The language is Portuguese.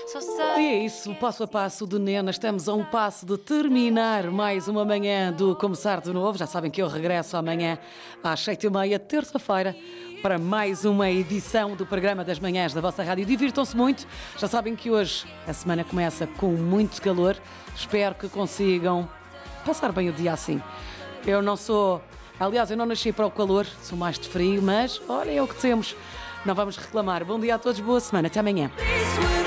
E é isso, passo a passo de Nena. Estamos a um passo de terminar mais uma manhã do Começar de Novo. Já sabem que eu regresso amanhã às 7h30, terça-feira, para mais uma edição do programa das manhãs da vossa rádio. Divirtam-se muito. Já sabem que hoje a semana começa com muito calor. Espero que consigam passar bem o dia assim. Eu não nasci para o calor, sou mais de frio, mas olha, é o que temos. Não vamos reclamar. Bom dia a todos, boa semana. Até amanhã.